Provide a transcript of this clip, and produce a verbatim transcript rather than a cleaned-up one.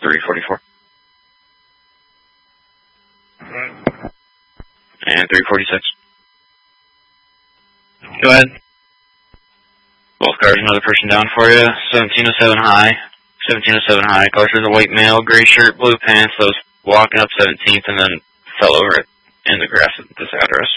three forty-four. And three forty-six. Go ahead. Both cars, another person down for you. seventeen oh seven high. seventeen oh seven high. Cars is a white male, gray shirt, blue pants. That was walking up seventeenth and then fell over it in the grass at this address.